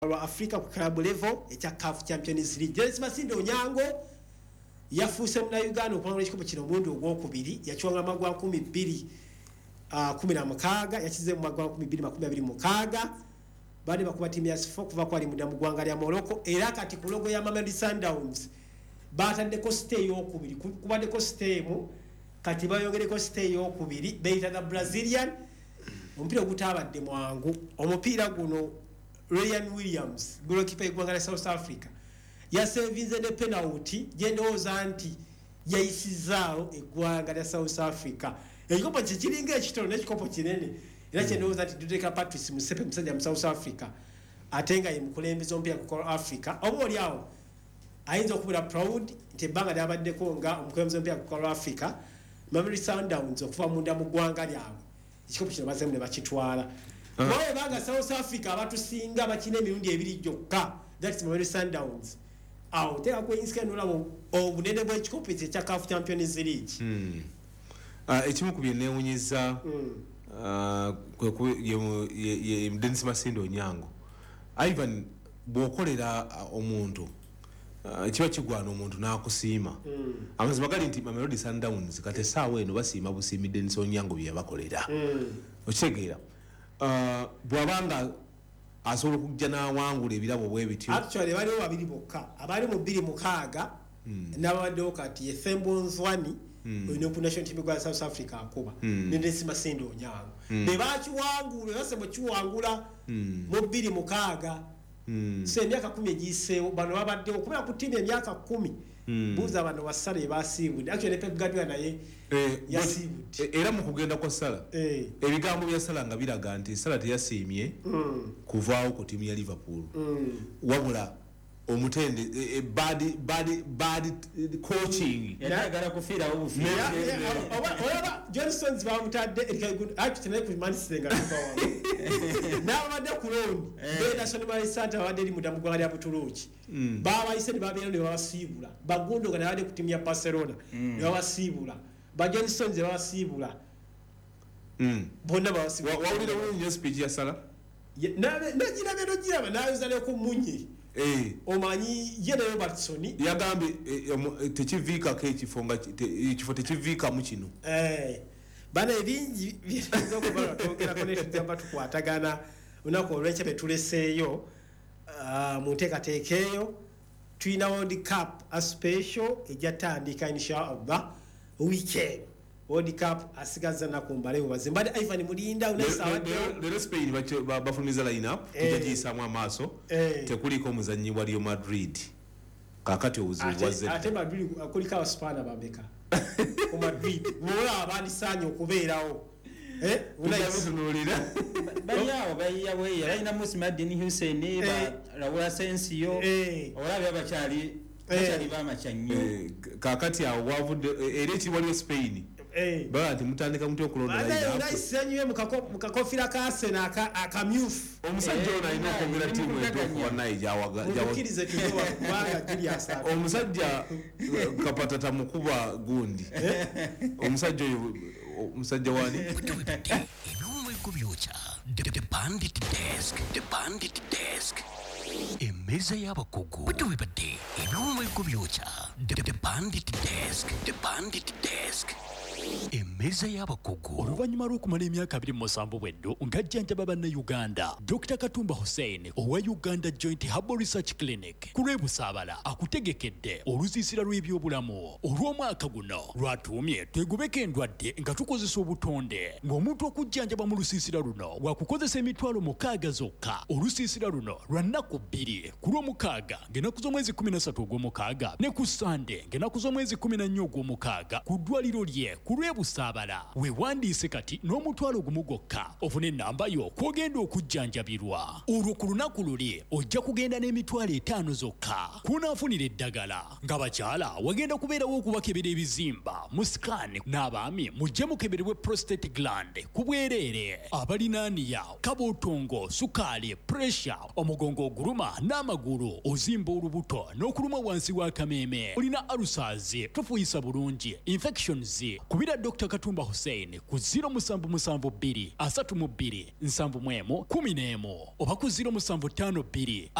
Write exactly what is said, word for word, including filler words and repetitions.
wa Africa ku club level echa C A F Champions League. James Masinde Onyango yafuse mu Uganda okulongola ekikopo kino omundi ogwokubiri yakiwanga amagwa nkumi bbiri uh, kumi na mukaaga yakize mu magwa nkumi bbiri makumi abiri mukaaga bali bakuba timu ya Sifo kuva kwali muda mu ggwanga lya Morocco era kati ku logo ya Mamelodi Sundowns batandeko stay yokubiri kubadeko stay mu kati bayongereko stay yokubiri beita the Brazilian omupiira gutabadde mwangu omupiira guno Ryan Williams goalkeeper y'eggwanga lya South Africa yasevinze ne penalty gyendowoza anti yayisizaawo eggwanga lya South Africa ekikopo kikiringa ekitono n'ekikopo kinene era kyendowoza nti Dudeka Patrice Musepe musajja mu South Africa ate nga ye mukulembeze omupiira ku Africa oba oli awo ayinza okubeera proud nti ebbanga lyabaddeko nga omukulembeze omupiira ku Africa Mamelodi Sundowns okuva munda mu ggwanga lyabwe ekikopo kino bazemu ne bakitwala Mwaye banga South Africa abatusinga bakine emirundi ebiri gyokka that's Mamelodi Sundowns awo teka ku inska nolabo obunene bw'ekikopo ekyo ekya C A F Champions League mm. uh, ekimu ku byenneewunyizza mm. uh, kwe ku ye, ye, ye Dennis Masinde Onyango Ivan bw'okolera uh, omuntu uh, kiba kigwana omuntu n'akusiima mm. amazima gali nti Mamelodi Sundowns kati essaawa eno basiima busiimi Dennis Onyango bye yabakolera mm. okitegeera Uh, bwabanga asobola okujja n'awangula ebirabo bwe bityo actually baliwo babiri bokka abali mu bbiri mukaaga mm. n'abaddewo kati ye Fembonzwani mm. olina ku national team gwa South Africa akuba mm. ne Dennis Masinde Onyango mm. ne bakiwangula base mu kiwangula mm. mu bbiri mukaaga mm. se emyaka kumi egiseewo bano babaddewo kubera ku tiimu emyaka kumi mm. buuza bano basale basiibudde actually Pep Guardiola naye eh, yasiibudde era mu kugenda kwa Sala eh. ebigambo bya Sala nga biraga nti Sala teyasiimye mm. kuvaawo ku tiimu ya Liverpool mm. wabula omutende e, e, bad bad bad coaching yagala kufiira obufiira oba Johnson's bamutadde erikagudu actually ku Manchester nga tubawa n'abadde ku loan be national Mali Center abadde li mudamu gwa lya Butuluki baba ise babeera ne babasiibula bagundo nga n'abadde ku tiimu ya Barcelona ne babasiibula ba Johnson's babasiibula bonna babasiibula wawulira wo speech ya Sala nabe nagira beno gira banayozale ku munye eh omanyi yene Robertson yagambe tekivika ke kifonga ekifo tekivika mu kino eh bana ebingi bizo ko bana tokera connection zamba tukwatagana unako olweche betuleseeyo uh, muteka tekeyo twina World Cup a special ejatandika inshallah weekend World Cup asigaza na kumbale bazimbade Ivan Mulinda unesa wadde le Spain bafumiza line up tujagisa mu amaso tekuliko omuzanyi wa Real Madrid kakati obuzibu wazze ate Madrid akulika abasipana babeka ku Madrid mola abandi sanyo okubeerawo eh unayizunulira bayawo bayawo yalina Musmadini Hussein ba Raul Asensio olabe abachali bachali bamachanyo kakati awo wavudde era eki waliwo Spain eh bati mutandika mutyo okulonda line up ate unayisenyiwe mukako mukakofira kase na akamyufu omusajja ono alina okwongera tiimu etukuba naye jawaga mukirize tuwa kubanga Julius omusajja kapatata mukuba gundi omusajja oyo omusajja wani ebyomwe kubyucha the bandit desk the bandit desk emeza y'abakugu butubibadde ebyomwe kubyucha the bandit desk the bandit desk emeza y'abakugu oluvannyuma lw'okumala emyaka abiri mu musanvu bweddo ng'ajjanjaba bannayuganda Doctor Katumba Hussein owa Uganda Joint Herbal Research Clinic ku lw'ebusaabala akutegekedde olusiisira lw'ebyobulamu olw'omwaka guno lwatuumye twegubeko endwadde nga tukozesa obutonde ng'omuntu okujjanjaba mu lusiisira luno wakukozesa emitwalo mukaaga zokka olusiisira luno lwa nnaku bbiri ku lw'omukaaga ng'ennaku z'omwezi kumi na ssatu ogw'omukaaga ne ku Sande ng'ennaku z'omwezi kumi na nnya ogw'omukaaga ku ddwaliro lye ku lw'ebusaabala weewandiise kati n'omutwalo gumu gwokka ofune ennamba yo kw'ogenda okujjanjabirwa olwo ku lunaku luli ojja kugenda n'emitwalo etaano zokka kunaafunira eddagala ng'abakyala wagenda kubeerawo okubakebera ebizimba mu scan n'abaami mujje mukebererwe prostate gland ku bwereere abalinaaniya kabootongo sukaali pressure omugongo oguluma n'amagulu ozimba olubuto n'okuluma wansi w'akameeme olina ulcers tofuuyisa bulungi infections ku kubira Dr Katumba Hussein ku zero musanvu musanvu bbiri asatu mu bbiri nsanvu mwemu kumi n'emu oba ku zero musanvu ttaano bbiri